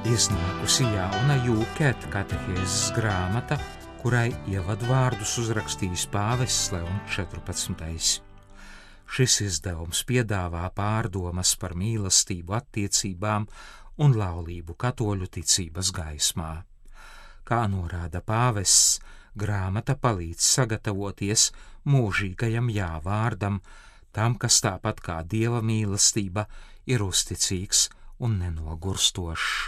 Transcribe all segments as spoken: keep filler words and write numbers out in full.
Iznākusi jauna Jūkēt katehēzes grāmata, kurai ievadvārdus uzrakstījis pāvests Leons četrpadsmitais. Šis izdevums piedāvā pārdomas par mīlestību attiecībām un laulību katoļu ticības gaismā. Kā norāda pāvests, grāmata palīdz sagatavoties mūžīgajam jā vārdam, tam, kas tāpat kā Dieva mīlestība ir uzticīgs un nenogurstošs.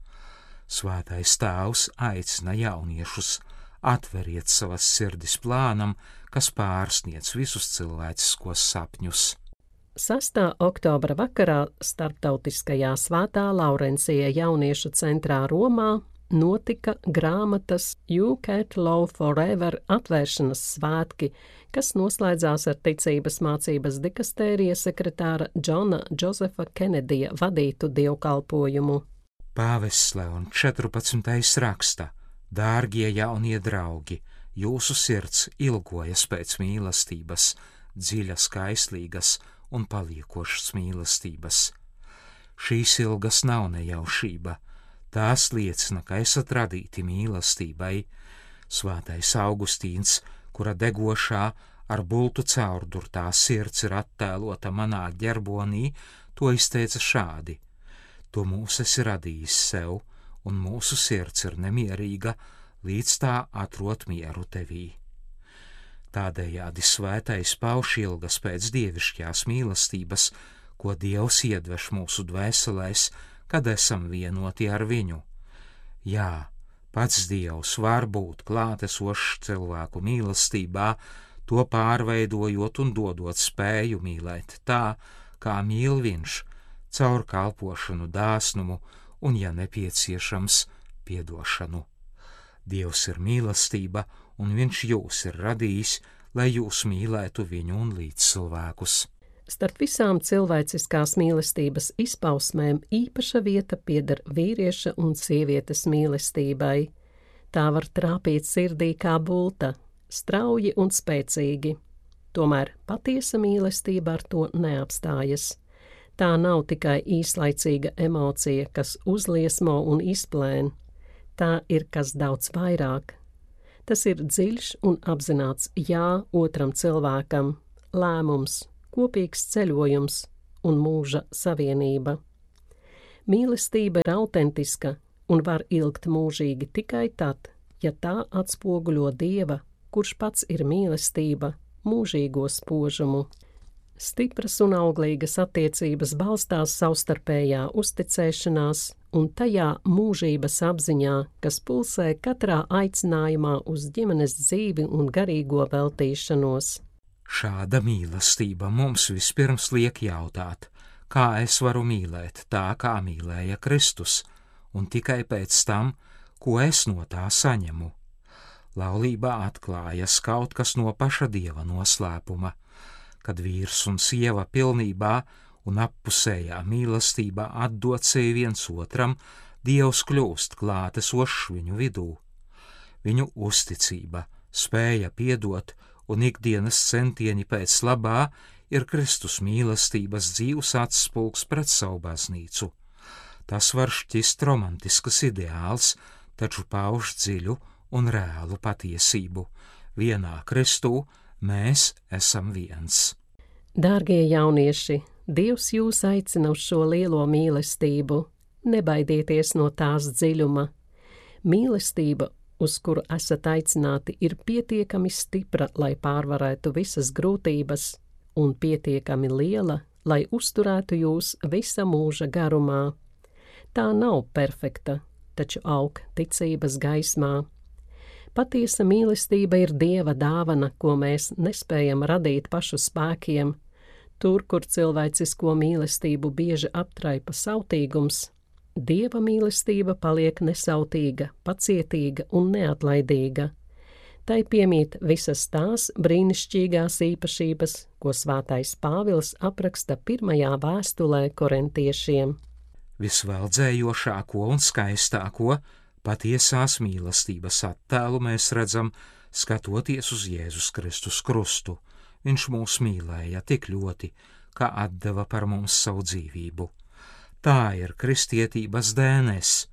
Svētais Tēvs aicina jauniešus: atveriet savas sirdis plānam, kas pārsniedz visus cilvēciskos sapņus. sastā oktobra vakarā Starptautiskajā Svētā Laurencija jauniešu centrā Romā notika grāmatas Jūkēt Love Forever atvēršanas svētki, kas noslēdzās ar ticības mācības dikastērija sekretāra Džona Džozefa Kenedija vadītu dievkalpojumu. Pāvests Leons četrpadsmitais raksta: Dārgie jaunie draugi, jūsu sirds ilgojas pēc mīlestības, dziļas, kaislīgas un paliekošas mīlestības. Šīs ilgas nav nejaušība, tās liecina, ka esat radīti mīlestībai. Svētais Augustīns, kura degošā ar bultu caurdurtā sirds ir attēlota manā ģerbonī, to izteica šādi: Tu mūs esi radījis sev, un mūsu sirds ir nemierīga, līdz tā atrod mieru tevī. Tādējādi svētais pauž ilgas pēc dievišķās mīlestības, ko Dievs iedveš mūsu dvēselēs, kad esam vienoti ar viņu. Jā, pats Dievs var būt klātesošs cilvēku mīlestībā, to pārveidojot un dodot spēju mīlēt tā, kā mīl viņš, caur kalpošanu, dāsnumu un, ja nepieciešams, piedošanu. Dievs ir mīlestība, un viņš jūs ir radījis, lai jūs mīlētu viņu un līdzcilvēkus. Starp visām cilvēciskās mīlestības izpausmēm īpaša vieta pieder vīrieša un sievietes mīlestībai. Tā var trāpīt sirdī kā bulta, strauji un spēcīgi. Tomēr patiesa mīlestība ar to neapstājas. Tā nav tikai īslaicīga emocija, kas uzliesmo un izplēn. Tā ir kas daudz vairāk. Tas ir dziļš un apzināts jā otram cilvēkam, lēmums, kopīgs ceļojums un mūža savienība. Mīlestība ir autentiska un var ilgt mūžīgi tikai tad, ja tā atspoguļo Dieva, kurš pats ir mīlestība, mūžīgo spožumu. Stipras un auglīgas attiecības balstās savstarpējā uzticēšanās un tajā mūžības apziņā, kas pulsē katrā aicinājumā uz ģimenes dzīvi un garīgo veltīšanos. Šāda mīlestība mums vispirms liek jautāt, kā es varu mīlēt tā, kā mīlēja Kristus, un tikai pēc tam, ko es no tā saņemu. Laulībā atklājas kaut kas no paša Dieva noslēpuma. Kad vīrs un sieva pilnībā un appusējā mīlestībā atdod sevi viens otram, Dievs kļūst klātesošs viņu vidū. Viņu uzticība, spēja piedot un ikdienas centieni pēc labā ir Kristus mīlestības dzīves atspulgs pret savu baznīcu. Tas var šķist romantisks ideāls, taču pauž dziļu un reālu patiesību. Vienā Kristū mēs esam viens. Dārgie jaunieši, Dievs jūs aicina uz šo lielo mīlestību. Nebaidieties no tās dziļuma. Mīlestība, uz kuru esat aicināti, ir pietiekami stipra, lai pārvarētu visas grūtības, un pietiekami liela, lai uzturētu jūs visa mūža garumā. Tā nav perfekta, taču aug ticības gaismā. Patiesa mīlestība ir Dieva dāvana, ko mēs nespējam radīt pašu spēkiem. Tur, kur cilvēcisko mīlestību bieži aptraipa sautīgums, Dieva mīlestība paliek nesautīga, pacietīga un neatlaidīga. Tai piemīt visas tās brīnišķīgās īpašības, ko svētais Pāvils apraksta pirmajā vēstulē korintiešiem. Visveldzējošāko un skaistāko patiesās mīlestības attēlu mēs redzam, skatoties uz Jēzus Kristus krustu. Viņš mūs mīlēja tik ļoti, ka atdeva par mums savu dzīvību. Tā ir kristietības dēnes.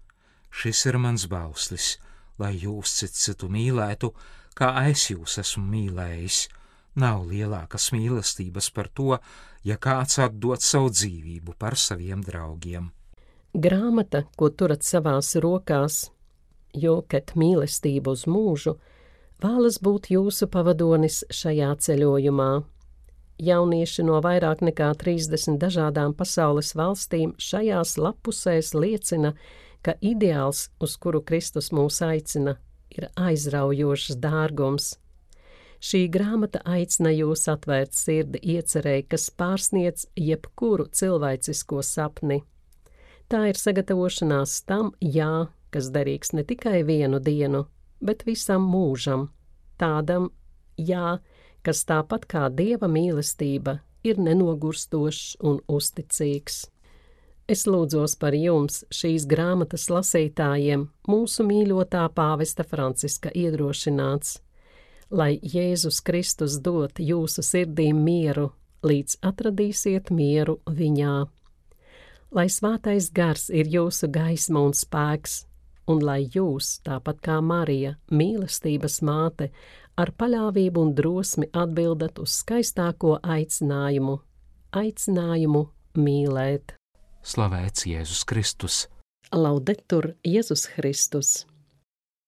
Šis ir mans bauslis, lai jūs cits citu mīlētu, kā es jūs esmu mīlējis. Nav lielākas mīlestības par to, ja kāds atdod savu dzīvību par saviem draugiem. Grāmata, ko turat savās rokās, Joket mīlestību uz mūžu, vēlas būt jūsu pavadonis šajā ceļojumā. Jaunieši no vairāk nekā trīsdesmit dažādām pasaules valstīm šajās lapusēs liecina, ka ideāls, uz kuru Kristus mūs aicina, ir aizraujošs dārgums. Šī grāmata aicina jūs atvērt sirdi iecerēji, kas pārsniedz jebkuru cilvēcisko sapni. Tā ir sagatavošanās tam jā, kas derīgs ne tikai vienu dienu, bet visam mūžam. Tādam jā, kas tāpat kā Dieva mīlestība ir nenogurstošs un uzticīgs. Es lūdzos par jums, šīs grāmatas lasītājiem, mūsu mīļotā pāvesta Franciska iedrošināts, lai Jēzus Kristus dot jūsu sirdīm mieru, līdz atradīsiet mieru viņā. Lai svētais gars ir jūsu gaisma un spēks, un lai jūs, tāpat kā Marija, mīlestības māte, ar paļāvību un drosmi atbildat uz skaistāko aicinājumu, aicinājumu mīlēt. Slavēts Jēzus Kristus! Laudetur Jēzus Kristus!